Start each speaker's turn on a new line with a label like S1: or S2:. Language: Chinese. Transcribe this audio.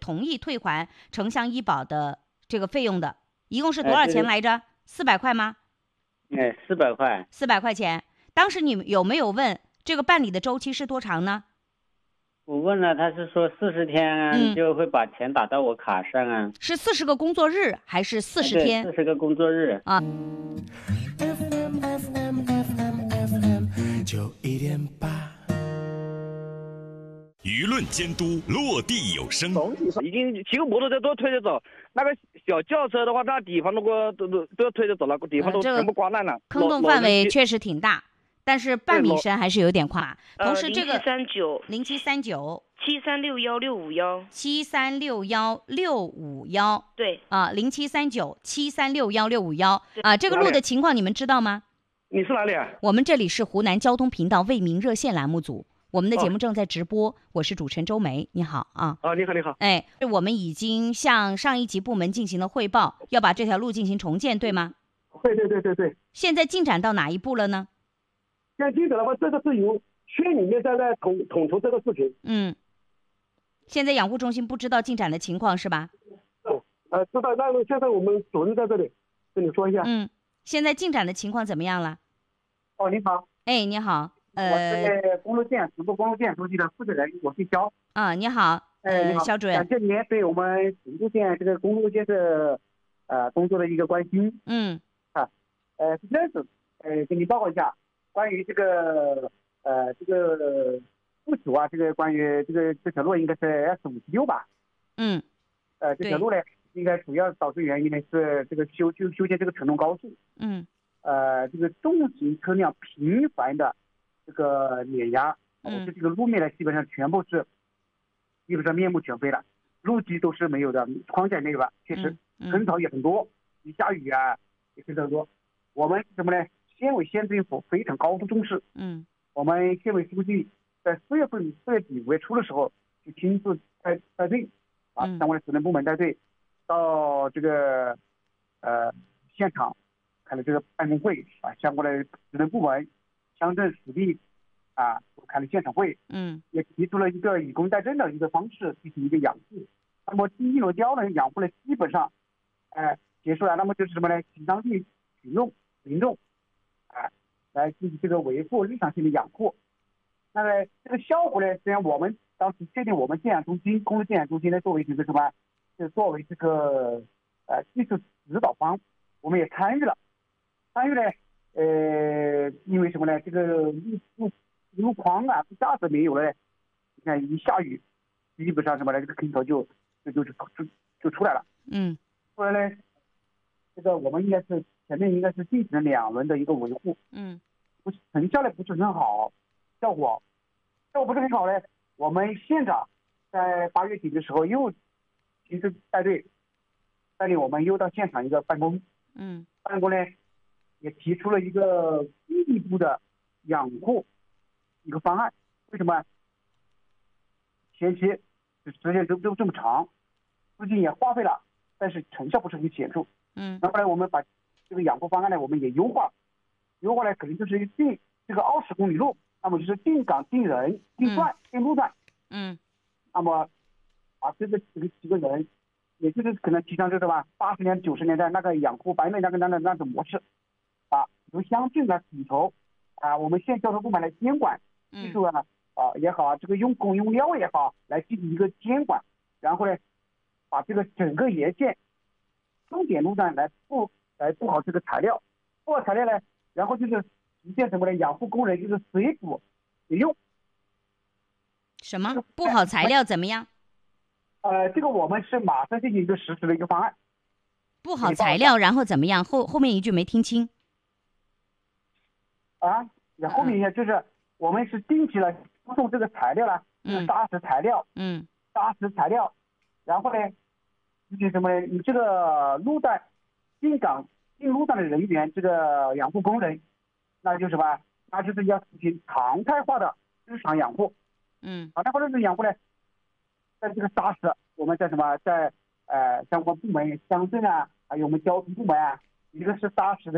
S1: 同意退还城乡医保的这个费用的，一共是多少钱来着？400块吗
S2: ？400块。
S1: 400块钱。当时你有没有问这个办理的周期是多长呢？
S2: 我问了，他是说40天就会把钱打到我卡上啊。
S1: 是40个工作日还是40天
S2: ？40个工作日
S1: 啊。
S3: 舆论监督落地有声，
S4: 已经骑个摩托车都推着走，那个小轿车的话，那地方都要推着走了，地方都全部刮烂了。
S1: 坑洞范围确实挺大，但是半米深还是有点宽。同时这个
S5: 0739 7361
S1: 651，
S5: 对
S1: 啊，0739 7361 651啊，这个路的情况你们知道吗？
S4: 你是哪里啊？
S1: 我们这里是湖南交通频道为民热线栏目组。我们的节目正在直播，我是主持人周梅，你好啊。
S4: 你好，你好。
S1: 哎，我们已经向上一级部门进行了汇报，要把这条路进行重建，对吗？
S4: 对。
S1: 现在进展到哪一步了呢？
S4: 现在进展的话，这个是由区里面在统筹这个事情。
S1: 现在养护中心不知道进展的情况是吧？
S4: 知道。那现在我们主任在这里跟你说一下。
S1: 现在进展的情况怎么样了？
S4: 你好。
S1: 哎，你好。
S4: 我是公路建直播公路建书记的负责人，我是肖。
S1: 你好。
S4: 你好，
S1: 肖主任。
S4: 感谢您对我们成都县这个公路建设工作的一个关心。是这样子，跟你报告一下，关于这个诉求啊，这个关于这条路应该是S56吧？这条路呢，应该主要导致原因呢是这个修建这个成龙高速。这个重型车辆频繁的这个碾压，这个路面呢基本上全部是面目全非了，路基都是没有的，框架没有了，确实坑槽也很多，一下雨啊也非常多。我们什么呢？县委县政府非常高度重视。我们县委书记在4月底5月初的时候就亲自带队相关的职能部门带队到这个现场开了这个办公会，相关的职能部门、乡镇实地开了现场会，也提出了一个以工代赈的一个方式进行一个养护。那么第一轮、第二轮养护呢，基本上结束了。那么就是什么呢？请当地民众来进行这个维护日常性的养护。那么这个效果呢，虽然我们当时确定我们公路建养中心呢作为这个什么，就作为这个技术指导方，我们也参与了呢。因为什么呢？这个路框一下子没有了，你看一下雨，基本上什么呢？这个坑头就出来了。出来呢，这个我们前面应该是进行了2轮的一个维护。成效呢不是很好，效果不是很好呢。我们县长在8月底的时候又亲自带领我们又到现场一个办公。办公呢也提出了一个进一步的养护一个方案。为什么？前期时间都这么长，资金也花费了，但是成效不是很显著。然后呢，我们把这个养护方案呢，我们也优化呢，可能就是定这个20公里路，那么就是定岗、定人、定路段。那么这几个人，也就是可能提倡这个吧，80年、90年代那个养护白内那种模式，由乡镇来统筹，我们县交通部门来监管，技术也好这个用工用料也好，来进行一个监管，然后呢，把这个整个沿线重点路段来布好这个材料，布好材料呢，然后就是实现什么呢？养护工人就是随补随用。
S1: 什么？布好材料怎么样？
S4: 这个我们是马上进行一个实施的一个方案。
S1: 布好材料，然后怎么样？后面一句没听清。
S4: 后面一就是我们是定期了输送这个材料了，砂石材料，然后呢，就是什么呢？你这个路段进路段的人员，这个养护工人，那就是什么？那就是要实行常态化的日常养护。常态化的日常养护呢，在这个砂石，我们在相关部门、乡镇还有我们交通部门一个是砂石的